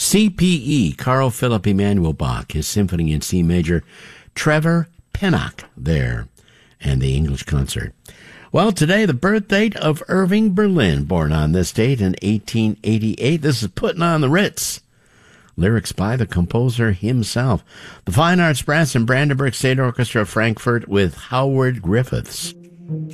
CPE, Carl Philipp Emanuel Bach, his symphony in C major, Trevor Pinnock there, and the English concert. Well, today, the birth date of Irving Berlin, born on this date in 1888. This is Putting on the Ritz. Lyrics by the composer himself. The Fine Arts Brass and Brandenburg State Orchestra of Frankfurt with Howard Griffiths.